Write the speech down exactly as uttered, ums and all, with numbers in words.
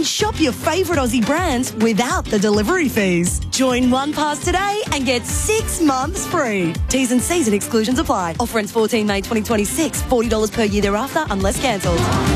shop your favourite Aussie brands without the delivery fees. Join OnePass today and get six months free. T's and C's and exclusions apply. Offer ends fourteen May twenty twenty-six. forty dollars per year thereafter unless cancelled.